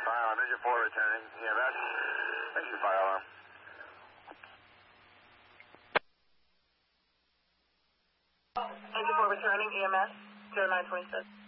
Fire alarm, engine 4 returning. EMS, issue fire alarm. Engine 4 returning, EMS, 0927.